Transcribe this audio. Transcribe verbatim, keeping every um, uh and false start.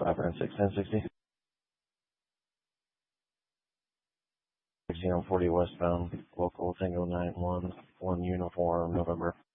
five nine six ten sixty. Zero forty westbound, local Tango nine one, one uniform, November.